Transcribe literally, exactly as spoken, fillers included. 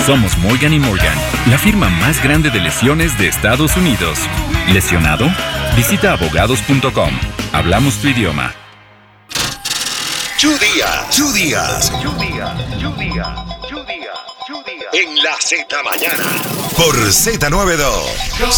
Somos Morgan y Morgan, la firma más grande de lesiones de Estados Unidos. ¿Lesionado? Visita abogados punto com. Hablamos tu idioma. Chu Díaz, Chu Díaz, Chu Díaz, Chu Díaz, Chu Díaz, Chu Díaz. En la Z Mañana. Por Z noventa y dos.